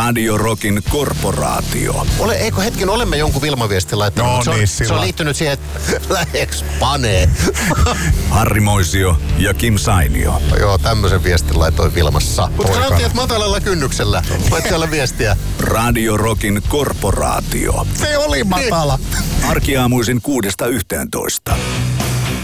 Radio Rockin korporaatio. Eikö hetken, olemme jonkun Vilma-viestin laittanut? No niin, se on liittynyt siihen, että läheks panee. Harri Moisio ja Kim Sainio. Joo, tämmöisen viestin laitoin Vilmassa. Mutta sanottiin, että matalalla kynnyksellä. Voit siellä viestiä. Radio Rockin korporaatio. Se oli matala. Arkiaamuisin 6–11.